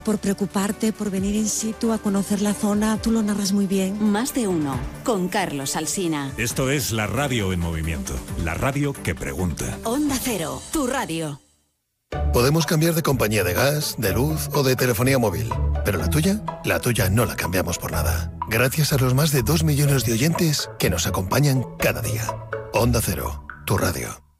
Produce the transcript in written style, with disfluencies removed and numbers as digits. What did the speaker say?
por preocuparte, por venir in situ a conocer la zona. Tú lo narras muy bien. Más de uno, con Carlos Alsina. Esto es la radio en movimiento. La radio que pregunta. Onda Cero, tu radio. Podemos cambiar de compañía de gas, de luz o de telefonía móvil. Pero la tuya no la cambiamos por nada. Gracias a los más de 2 millones de oyentes que nos acompañan cada día. Onda Cero, tu radio.